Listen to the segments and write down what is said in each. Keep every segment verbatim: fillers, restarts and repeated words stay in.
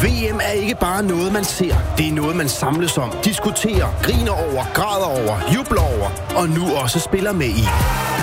V M er ikke bare noget, man ser. Det er noget, man samles om, diskuterer, griner over, græder over, jubler over og nu også spiller med i.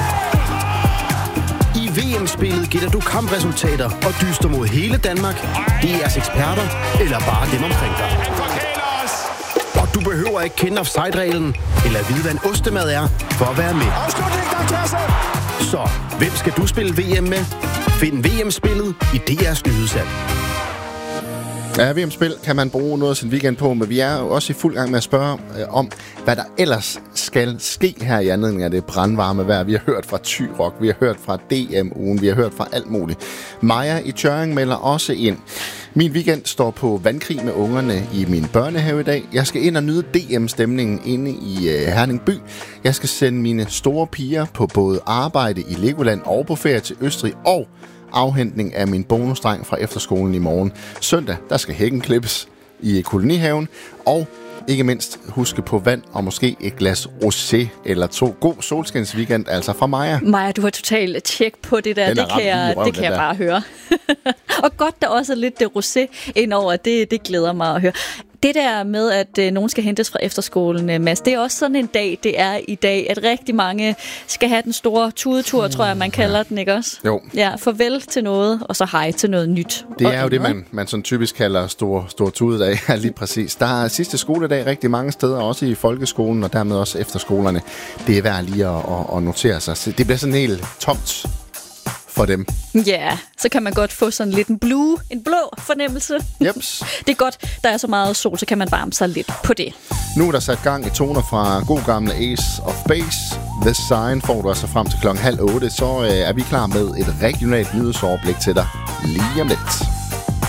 I V M-spillet gætter du kampresultater og dyster mod hele Danmark, D R's eksperter eller bare dem omkring dig. Og du behøver ikke kende offside-reglen eller vide, hvad en ostemad er, for at være med. Så, hvem skal du spille V M med? Find V M-spillet i D R's nyhedsapp. Ja, V M-spil kan man bruge noget af sin weekend på, men vi er jo også i fuld gang med at spørge øh, om, hvad der ellers skal ske her i anledning af det brandvarme vejr. Vi har hørt fra Thyrock, vi har hørt fra D M-ugen, vi har hørt fra alt muligt. Maja i Tjørring melder også ind. Min weekend står på vandkrig med ungerne i min børnehave i dag. Jeg skal ind og nyde D M-stemningen inde i øh, Herning by. Jeg skal sende mine store piger på både arbejde i Legoland og på ferie til Østrig og afhentning af min bonusdreng fra efterskolen i morgen. Søndag, der skal hækken klippes i kolonihaven, og ikke mindst huske på vand og måske et glas rosé eller to. God solskinsweekend, altså fra Maja. Maja, du har totalt tjek på det der. Det kan, jeg, røv, det kan jeg bare høre. Og godt, der også er lidt det rosé indover. Det, det glæder mig at høre. Det der med, at øh, nogen skal hentes fra efterskolen, øh, Mads, det er også sådan en dag, det er i dag, at rigtig mange skal have den store tudetur, mm, tror jeg, man kalder ja. den, ikke også? Jo. Ja, farvel til noget, og så hej til noget nyt. Det er jo det, man, man sådan typisk kalder stor, stor tudedag, lige præcis. Der er sidste skoledag rigtig mange steder, også i folkeskolen, og dermed også efterskolerne. Det er værd lige at, at, at notere sig. Det bliver sådan helt tomt for dem. Ja, yeah, så kan man godt få sådan lidt en blue, en blå fornemmelse. Jeps. Det er godt, der er så meget sol, så kan man varme sig lidt på det. Nu er der sat gang i toner fra god gamle Ace of Base. The Sign får du altså frem til klokken halv otte, så øh, er vi klar med et regionalt nyhedsoverblik til dig lige om lidt.